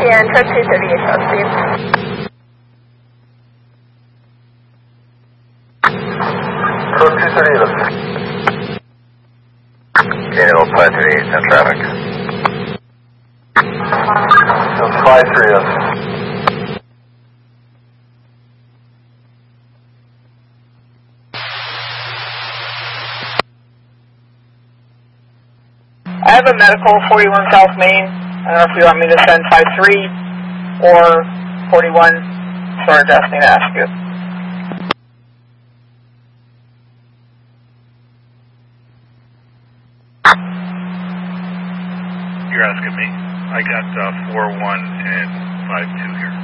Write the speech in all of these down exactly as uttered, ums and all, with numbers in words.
and truck two thirty-eight south speed. Truck two thirty-eight. Daniel five three eight, no traffic. That's five three yes. I have a medical forty-one South Main. I don't know if you want me to send five three or forty-one. Sorry, asked me to ask you. You're asking me. I got uh, four one and five two here.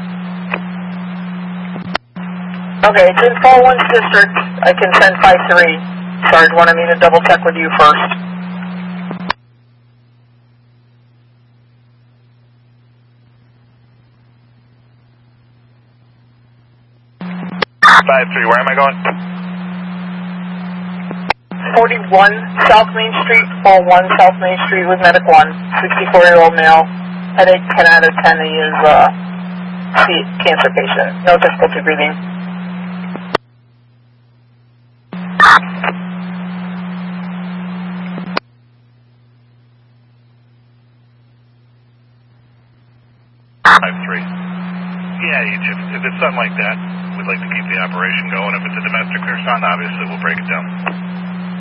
Okay, it's in four one's district. I can send five three. Sarge wanted me to double check with you first. five three, where am I going? forty-one South Main Street, four one South Main Street with Medic one, sixty-four-year-old male, headache, ten out of ten, he is uh, cancer patient, no difficulty breathing. five three. Yeah, if, if it's something like that, we'd like to keep the operation going. If it's a domestic clear sound, obviously we'll break it down.